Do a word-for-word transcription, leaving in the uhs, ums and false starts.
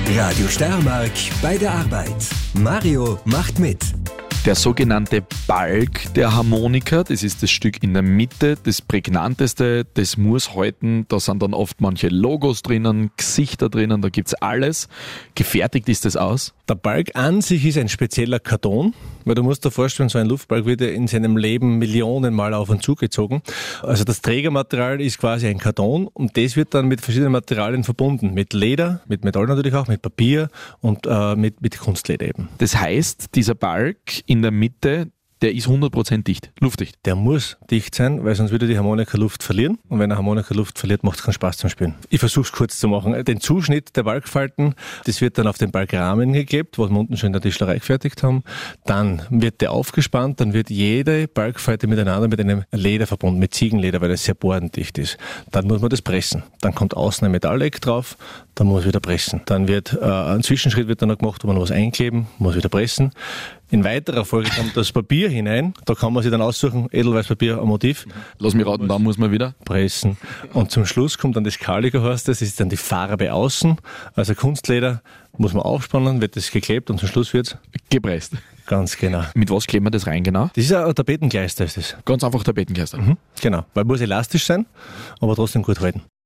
Radio Steiermark bei der Arbeit. Mario macht mit. Der sogenannte Balg der Harmonika, das ist das Stück in der Mitte, das prägnanteste, das muss halten. Da sind dann oft manche Logos drinnen, Gesichter drinnen, da gibt's alles. Gefertigt ist das aus? Der Balg an sich ist ein spezieller Karton, weil du musst dir vorstellen, so ein Luftbalg wird ja in seinem Leben Millionen Mal auf und zugezogen. Also das Trägermaterial ist quasi ein Karton und das wird dann mit verschiedenen Materialien verbunden. Mit Leder, mit Metall natürlich auch, mit Papier und äh, mit, mit Kunstleder eben. Das heißt, dieser Balg in der Mitte, der ist hundert Prozent dicht, luftdicht. Der muss dicht sein, weil sonst würde die Harmonika Luft verlieren. Und wenn eine Harmonika Luft verliert, macht es keinen Spaß zum Spielen. Ich versuche es kurz zu machen. Den Zuschnitt der Balgfalten, das wird dann auf den Balgrahmen geklebt, was wir unten schon in der Tischlerei gefertigt haben. Dann wird der aufgespannt, dann wird jede Balgfalte miteinander mit einem Leder verbunden, mit Ziegenleder, weil das sehr bodendicht ist. Dann muss man das pressen. Dann kommt außen ein Metalleck drauf, dann muss man wieder pressen. Dann wird äh, ein Zwischenschritt wird dann noch gemacht, wo man noch was einkleben, muss wieder pressen. In weiterer Folge kommt das Papier hinein. Da kann man sich dann aussuchen, Edelweißpapier, ein Motiv. Lass mich raten, dann muss man wieder Pressen. Und zum Schluss kommt dann das Kaliger, heißt das, das ist dann die Farbe außen. Also Kunstleder muss man aufspannen, wird das geklebt und zum Schluss wird's gepresst. Ganz genau. Mit was kleben wir das rein genau? Das ist ein Tapetengleister, ist das. Ganz einfach Tapetenkleister. Mhm, genau, weil muss elastisch sein, aber trotzdem gut halten.